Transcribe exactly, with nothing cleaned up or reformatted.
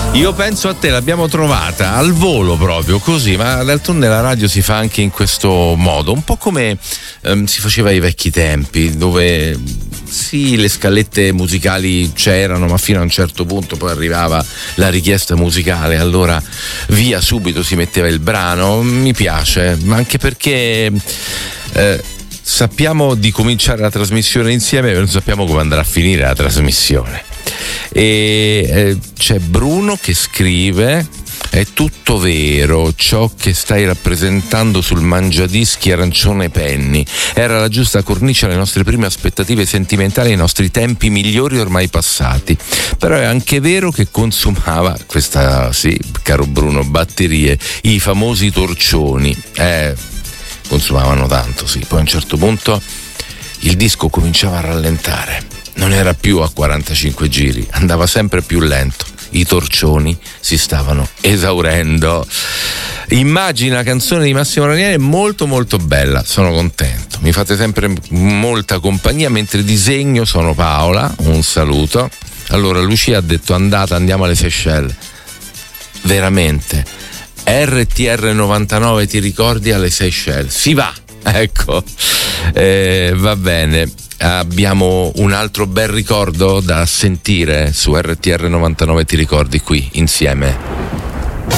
Io penso a te, l'abbiamo trovata al volo proprio così, ma d'altronde la radio si fa anche in questo modo, un po' come ehm, si faceva ai vecchi tempi, dove sì, le scalette musicali c'erano, ma fino a un certo punto poi arrivava la richiesta musicale, allora via, subito si metteva il brano. Mi piace, ma anche perché eh, sappiamo di cominciare la trasmissione insieme, ma non sappiamo come andrà a finire la trasmissione. E eh, c'è Bruno che scrive: è tutto vero ciò che stai rappresentando sul mangiadischi arancione Penny, era la giusta cornice alle nostre prime aspettative sentimentali, ai nostri tempi migliori ormai passati. Però è anche vero che consumava, questa sì, caro Bruno, batterie, i famosi torcioni, eh, consumavano tanto, sì. Poi a un certo punto il disco cominciava a rallentare, non era più a quarantacinque giri, andava sempre più lento, i torcioni si stavano esaurendo. Immagina, canzone di Massimo Ranieri, molto molto bella, sono contento, mi fate sempre molta compagnia mentre disegno. Sono Paola, un saluto. Allora Lucia ha detto: andata, andiamo alle Seychelles. Veramente R T R novantanove, ti ricordi, alle Seychelles? Si va, ecco, eh, va bene. Abbiamo un altro bel ricordo da sentire su R T R novantanove, ti ricordi, qui insieme.